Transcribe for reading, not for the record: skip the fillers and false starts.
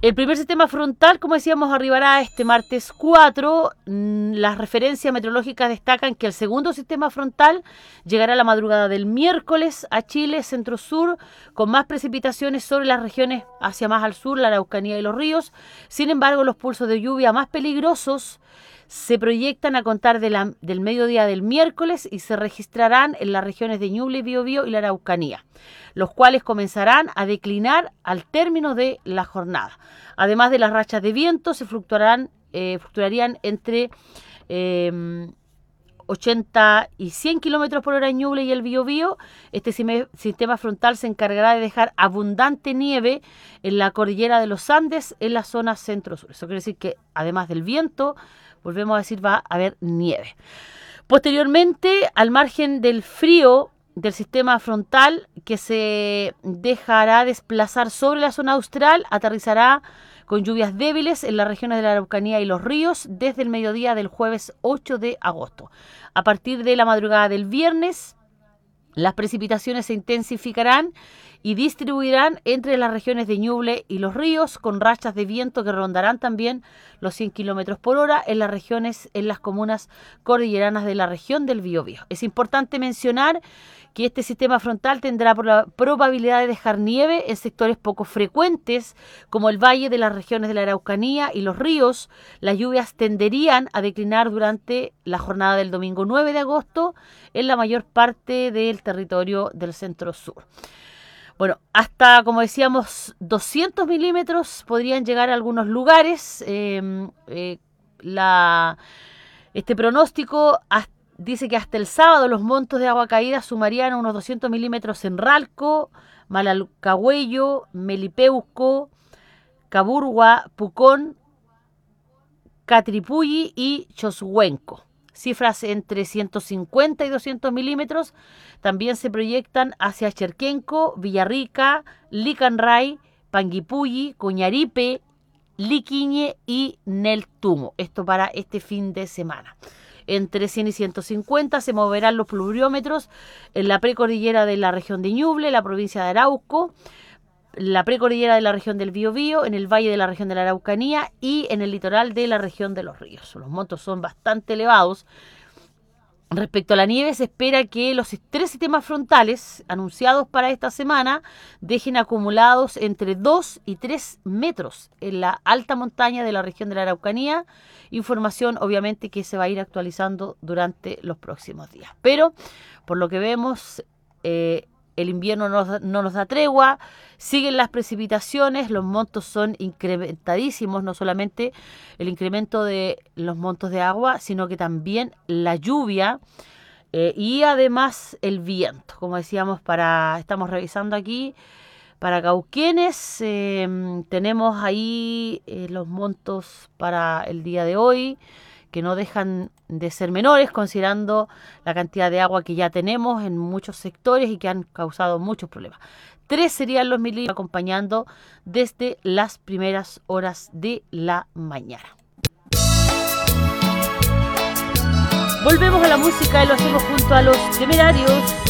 El primer sistema frontal, como decíamos, arribará este martes 4. Las referencias meteorológicas destacan que el segundo sistema frontal llegará la madrugada del miércoles a Chile, centro-sur, con más precipitaciones sobre las regiones hacia más al sur, la Araucanía y los ríos. Sin embargo, los pulsos de lluvia más peligrosos se proyectan a contar del mediodía del miércoles y se registrarán en las regiones de Ñuble, Biobío y la Araucanía, los cuales comenzarán a declinar al término de la jornada. Además de las rachas de viento, se fluctuarían entre 80 y 100 kilómetros por hora en Ñuble y el Biobío. Este sistema frontal se encargará de dejar abundante nieve en la cordillera de los Andes en la zona centro-sur. Eso quiere decir que además del viento, volvemos a decir, va a haber nieve. Posteriormente, al margen del frío del sistema frontal que se dejará desplazar sobre la zona austral, aterrizará con lluvias débiles en las regiones de la Araucanía y los ríos desde el mediodía del jueves 8 de agosto. A partir de la madrugada del viernes, las precipitaciones se intensificarán y distribuirán entre las regiones de Ñuble y los ríos, con rachas de viento que rondarán también los 100 kilómetros por hora en las comunas cordilleranas de la región del Biobío. Es importante mencionar que este sistema frontal tendrá la probabilidad de dejar nieve en sectores poco frecuentes, como el valle de las regiones de la Araucanía y los ríos. Las lluvias tenderían a declinar durante la jornada del domingo 9 de agosto en la mayor parte del territorio del centro-sur. Bueno, hasta, como decíamos, 200 milímetros podrían llegar a algunos lugares. Este pronóstico dice que hasta el sábado los montos de agua caída sumarían unos 200 milímetros en Ralco, Malalcahuello, Melipeuco, Caburgua, Pucón, Catripulli y Choshuenco. Cifras entre 150 y 200 milímetros también se proyectan hacia Cherquenco, Villarrica, Licanray, Panguipulli, Coñaripe, Liquiñe y Neltumo. Esto para este fin de semana. Entre 100 y 150 se moverán los pluviómetros en la precordillera de la región de Ñuble, la provincia de Arauco, la precordillera de la región del Biobío, en el valle de la región de la Araucanía y en el litoral de la región de los ríos. Los montos son bastante elevados. Respecto a la nieve, se espera que los 3 sistemas frontales anunciados para esta semana dejen acumulados entre 2 y 3 metros en la alta montaña de la región de la Araucanía. Información, obviamente, que se va a ir actualizando durante los próximos días. Pero, por lo que vemos, el invierno no nos da tregua, siguen las precipitaciones, los montos son incrementadísimos, no solamente el incremento de los montos de agua, sino que también la lluvia y además el viento. Como decíamos, estamos revisando aquí para Cauquenes, tenemos ahí los montos para el día de hoy, que no dejan de ser menores, considerando la cantidad de agua que ya tenemos en muchos sectores y que han causado muchos problemas. 3 serían los milímetros acompañando desde las primeras horas de la mañana. Volvemos a la música y lo hacemos junto a Los Temerarios.